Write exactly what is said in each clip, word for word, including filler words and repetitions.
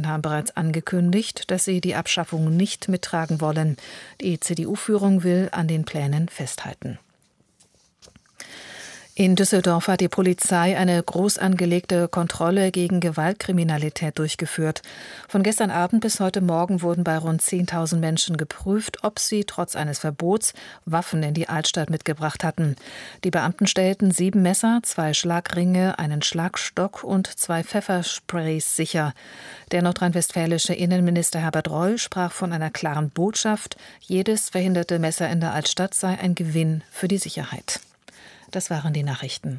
Parteien haben bereits angekündigt, dass sie die Abschaffung nicht mittragen wollen. Die C D U-Führung will an den Plänen festhalten. In Düsseldorf hat die Polizei eine groß angelegte Kontrolle gegen Gewaltkriminalität durchgeführt. Von gestern Abend bis heute Morgen wurden bei rund zehntausend Menschen geprüft, ob sie trotz eines Verbots Waffen in die Altstadt mitgebracht hatten. Die Beamten stellten sieben Messer, zwei Schlagringe, einen Schlagstock und zwei Pfeffersprays sicher. Der nordrhein-westfälische Innenminister Herbert Reul sprach von einer klaren Botschaft: Jedes verhinderte Messer in der Altstadt sei ein Gewinn für die Sicherheit. Das waren die Nachrichten.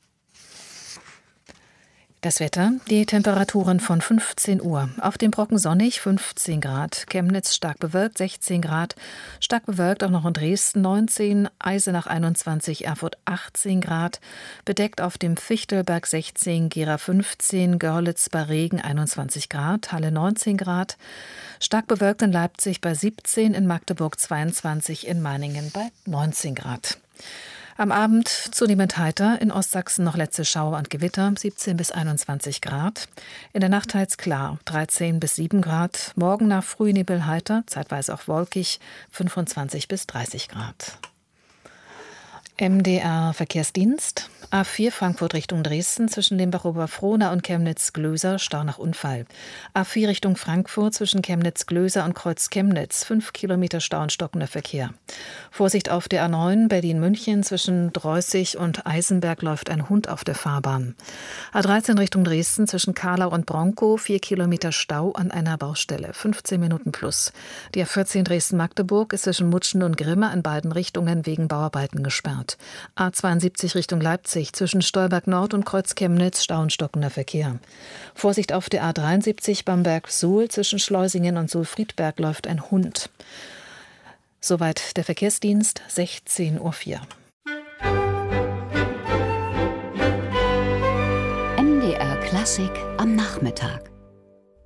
Das Wetter, die Temperaturen von fünfzehn Uhr. Auf dem Brocken sonnig, fünfzehn Grad. Chemnitz stark bewölkt, sechzehn Grad. Stark bewölkt auch noch in Dresden, neunzehn. Eisenach einundzwanzig, Erfurt achtzehn Grad. Bedeckt auf dem Fichtelberg sechzehn, Gera fünfzehn. Görlitz bei Regen einundzwanzig Grad. Halle neunzehn Grad. Stark bewölkt in Leipzig bei siebzehn. In Magdeburg zweiundzwanzig. In Meiningen bei neunzehn Grad. Am Abend zunehmend heiter, in Ostsachsen noch letzte Schauer und Gewitter, siebzehn bis einundzwanzig Grad. In der Nacht teils klar, dreizehn bis sieben Grad. Morgen nach Frühnebel heiter, zeitweise auch wolkig, fünfundzwanzig bis dreißig Grad. M D R-Verkehrsdienst. A vier Frankfurt Richtung Dresden zwischen Limbach-Oberfrohna und Chemnitz-Glöser, Stau nach Unfall. A vier Richtung Frankfurt zwischen Chemnitz-Glöser und Kreuz Chemnitz, fünf Kilometer Stau und stockender Verkehr. Vorsicht auf der A neun Berlin-München zwischen Dreußig und Eisenberg läuft ein Hund auf der Fahrbahn. A dreizehn Richtung Dresden zwischen Kahlau und Bronkow, vier Kilometer Stau an einer Baustelle, fünfzehn Minuten plus. Die A vierzehn Dresden-Magdeburg ist zwischen Mutschen und Grimma in beiden Richtungen wegen Bauarbeiten gesperrt. A zweiundsiebzig Richtung Leipzig zwischen Stolberg Nord und Kreuz Chemnitz, Stau und stockender Verkehr. Vorsicht auf der A dreiundsiebzig Bamberg-Suhl zwischen Schleusingen und Suhl-Friedberg läuft ein Hund. Soweit der Verkehrsdienst, sechzehn Uhr vier. M D R Klassik am Nachmittag.